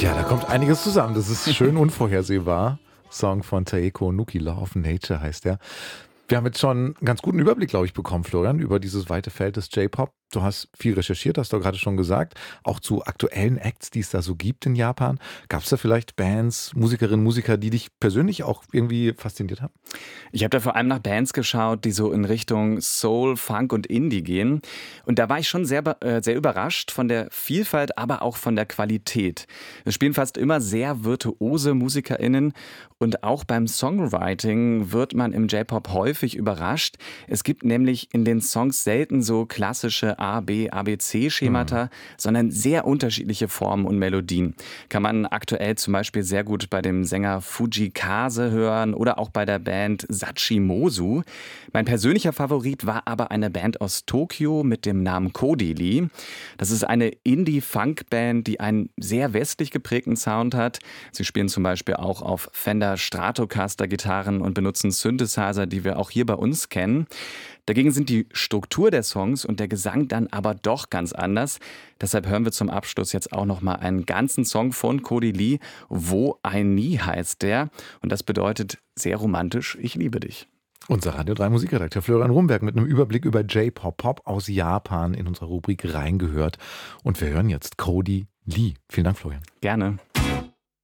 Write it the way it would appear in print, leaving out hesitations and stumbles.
Ja, da kommt einiges zusammen. Das ist schön unvorhersehbar. Song von Taeko Nuki, Law of Nature heißt der. Wir haben jetzt schon einen ganz guten Überblick, glaube ich, bekommen, Florian, über dieses weite Feld des J-Pop. Du hast viel recherchiert, hast du gerade schon gesagt, auch zu aktuellen Acts, die es da so gibt in Japan. Gab es da vielleicht Bands, Musikerinnen, Musiker, die dich persönlich auch irgendwie fasziniert haben? Ich habe da vor allem nach Bands geschaut, die so in Richtung Soul, Funk und Indie gehen. Und da war ich schon sehr überrascht von der Vielfalt, aber auch von der Qualität. Es spielen fast immer sehr virtuose MusikerInnen. Und auch beim Songwriting wird man im J-Pop häufig überrascht. Es gibt nämlich in den Songs selten so klassische A, B, ABC-Schemata, sondern sehr unterschiedliche Formen und Melodien. Kann man aktuell zum Beispiel sehr gut bei dem Sänger Fujikase hören oder auch bei der Band Sachimosu. Mein persönlicher Favorit war aber eine Band aus Tokio mit dem Namen Kodili. Das ist eine Indie-Funk-Band, die einen sehr westlich geprägten Sound hat. Sie spielen zum Beispiel auch auf Fender Stratocaster-Gitarren und benutzen Synthesizer, die wir auch hier bei uns kennen. Dagegen sind die Struktur der Songs und der Gesang dann aber doch ganz anders. Deshalb hören wir zum Abschluss jetzt auch noch mal einen ganzen Song von Kodili. Wo ein Nie heißt der. Und das bedeutet sehr romantisch, ich liebe dich. Unser Radio 3 Musikredakteur Florian Rumberg mit einem Überblick über J-Pop, Pop aus Japan in unserer Rubrik Reingehört. Und wir hören jetzt Cody Lee. Vielen Dank, Florian. Gerne.